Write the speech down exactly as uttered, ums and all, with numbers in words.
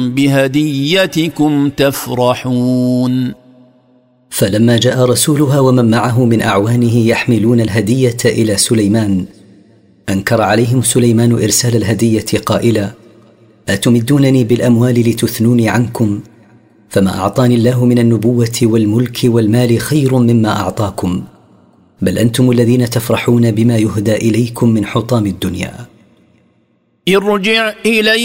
بهديتكم تفرحون. فلما جاء رسولها ومن معه من أعوانه يحملون الهدية إلى سليمان، أنكر عليهم سليمان إرسال الهدية قائلا: أتمدونني بالأموال لتثنوني عنكم؟ فما أعطاني الله من النبوة والملك والمال خير مما أعطاكم، بل أنتم الذين تفرحون بما يهدى إليكم من حطام الدنيا. ارجع إلي